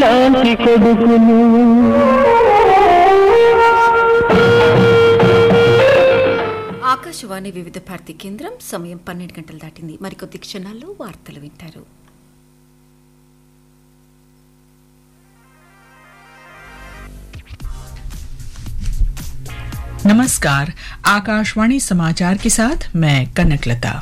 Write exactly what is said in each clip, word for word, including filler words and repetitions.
లాంటి కొడుకును. ఆకాశవాణి వివిధ భారతి కేంద్రం సమయం పన్నెండు గంటలు దాటింది. మరికొద్ది క్షణాల్లో వార్తలు వింటారు. नमस्कार, आकाशवाणी समाचार के साथ मैं कनकलता।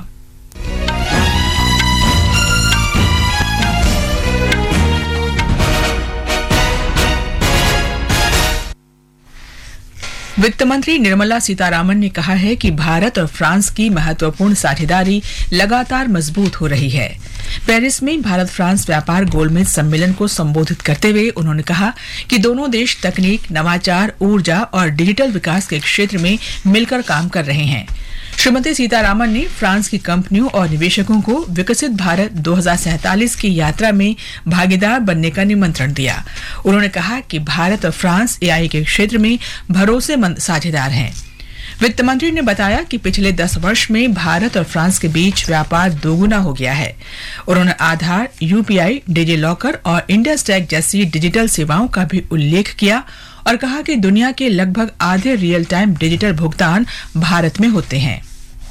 वित्त मंत्री निर्मला सीतारामन ने कहा है कि भारत और फ्रांस की महत्वपूर्ण साझेदारी लगातार मजबूत हो रही है। पेरिस में भारत फ्रांस व्यापार गोलमेज सम्मेलन को संबोधित करते हुए उन्होंने कहा कि दोनों देश तकनीक, नवाचार, ऊर्जा और डिजिटल विकास के क्षेत्र में मिलकर काम कर रहे हैं। श्रीमती सीतारामन ने फ्रांस की कंपनियों और निवेशकों को विकसित भारत दो हज़ार सैंतालीस की यात्रा में भागीदार बनने का निमंत्रण दिया। उन्होंने कहा कि भारत और फ्रांस एआई के क्षेत्र में भरोसेमंद साझेदार हैं। वित्त मंत्री ने बताया कि पिछले दस वर्ष में भारत और फ्रांस के बीच व्यापार दोगुना हो गया है। उन्होंने आधार, यूपीआई, डिजिलॉकर और इंडिया स्टैक जैसी डिजिटल सेवाओं का भी उल्लेख किया और कहा कि दुनिया के लगभग आधे रियल टाइम डिजिटल भुगतान भारत में होते हैं।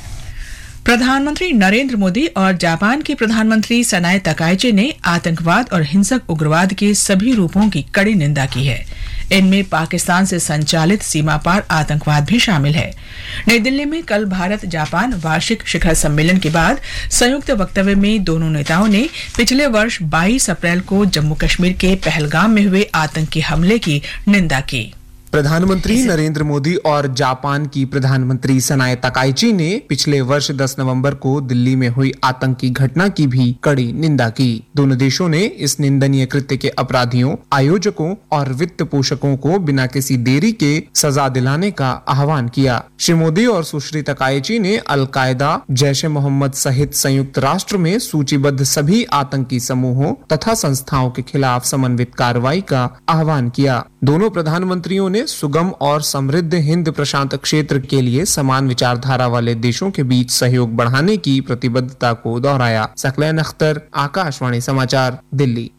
प्रधानमंत्री नरेंद्र मोदी और जापान के प्रधानमंत्री सनाए तकाइची ने आतंकवाद और हिंसक उग्रवाद के सभी रूपों की कड़ी निंदा की है। इनमें पाकिस्तान से संचालित सीमा पार आतंकवाद भी शामिल है। नई दिल्ली में कल भारत जापान वार्षिक शिखर सम्मेलन के बाद संयुक्त वक्तव्य में दोनों नेताओं ने पिछले वर्ष बाईस अप्रैल को जम्मू कश्मीर के पहलगाम में हुए आतंकी हमले की निंदा की। प्रधानमंत्री नरेंद्र मोदी और जापान की प्रधानमंत्री सनाए तकाइची ने पिछले वर्ष दस नवंबर को दिल्ली में हुई आतंकी घटना की भी कड़ी निंदा की। दोनों देशों ने इस निंदनीय कृत्य के अपराधियों, आयोजकों और वित्त पोषकों को बिना किसी देरी के सजा दिलाने का आह्वान किया। श्री मोदी और सुश्री तकाइची ने अल-कायदा, जैश ए मोहम्मद सहित संयुक्त राष्ट्र में सूचीबद्ध सभी आतंकी समूहों तथा संस्थाओं के खिलाफ समन्वित कार्रवाई का आह्वान किया। दोनों प्रधानमंत्रियों ने सुगम और समृद्ध हिंद प्रशांत क्षेत्र के लिए समान विचारधारा वाले देशों के बीच सहयोग बढ़ाने की प्रतिबद्धता को दोहराया। सकलैन अख्तर, आकाशवाणी समाचार, दिल्ली।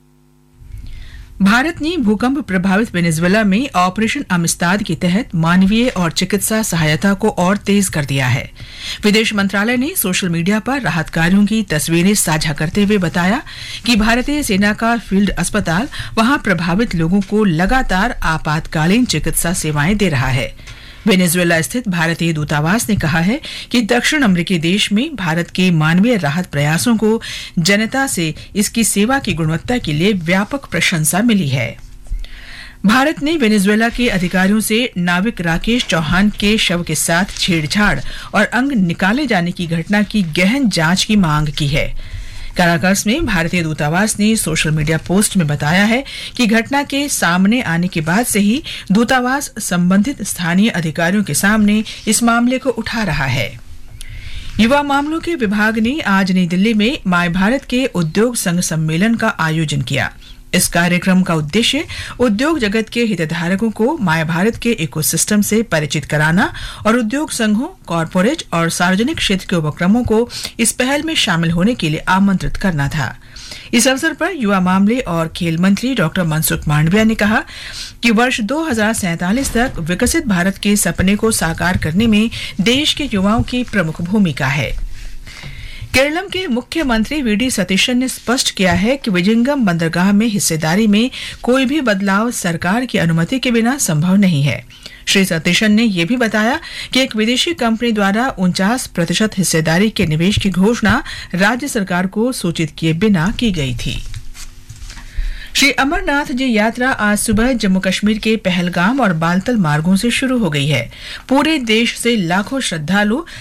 भारत ने भूकंप प्रभावित वेनेजुएला में ऑपरेशन अमिस्ताद के तहत मानवीय और चिकित्सा सहायता को और तेज कर दिया है। विदेश मंत्रालय ने सोशल मीडिया पर राहत कार्यों की तस्वीरें साझा करते हुए बताया कि भारतीय सेना का फील्ड अस्पताल वहां प्रभावित लोगों को लगातार आपातकालीन चिकित्सा सेवाएं दे रहा है। वेनेजुएला स्थित भारतीय दूतावास ने कहा है कि दक्षिण अमेरिकी देश में भारत के मानवीय राहत प्रयासों को जनता से इसकी सेवा की गुणवत्ता के लिए व्यापक प्रशंसा मिली है। भारत ने वेनेजुएला के अधिकारियों से नाविक राकेश चौहान के शव के साथ छेड़छाड़ और अंग निकाले जाने की घटना की गहन जांच की मांग की है। काराकस में भारतीय दूतावास ने सोशल मीडिया पोस्ट में बताया है कि घटना के सामने आने के बाद से ही दूतावास संबंधित स्थानीय अधिकारियों के सामने इस मामले को उठा रहा है। युवा मामलों के विभाग ने आज नई दिल्ली में माय भारत के उद्योग संघ सम्मेलन का आयोजन किया। इस कार्यक्रम का उद्देश्य उद्योग जगत के हितधारकों को माय भारत के इकोसिस्टम से परिचित कराना और उद्योग संघों, कॉरपोरेट और सार्वजनिक क्षेत्र के उपक्रमों को इस पहल में शामिल होने के लिए आमंत्रित करना था। इस अवसर पर युवा मामले और खेल मंत्री डॉक्टर मनसुख मांडविया ने कहा कि वर्ष दो हज़ार सैंतालीस तक विकसित भारत के सपने को साकार करने में देश के युवाओं की प्रमुख भूमिका है। केरलम के मुख्यमंत्री वी डी सतीशन ने स्पष्ट किया है कि विजिंगम बंदरगाह में हिस्सेदारी में कोई भी बदलाव सरकार की अनुमति के बिना संभव नहीं है। श्री सतीशन ने यह भी बताया कि एक विदेशी कंपनी द्वारा उनचास प्रतिशत हिस्सेदारी के निवेश की घोषणा राज्य सरकार को सूचित किए बिना की गई थी। श्री अमरनाथ जी यात्रा आज सुबह जम्मू कश्मीर के पहलगाम और बालतल मार्गों से शुरू हो गई है। पूरे देश से लाखों श्रद्धालु